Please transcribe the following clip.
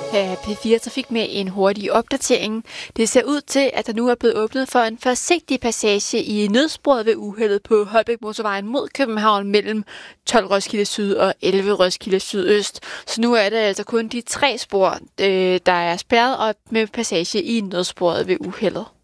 P4 Trafik med en hurtig opdatering. Det ser ud til, at der nu er blevet åbnet for en forsigtig passage i nødsporet ved uheldet på Holbæk Motorvejen mod København mellem 12 Roskilde Syd og 11 Roskilde Sydøst. Så nu er det altså kun de 3 spor, der er spærret op med passage i nødsporet ved uheldet.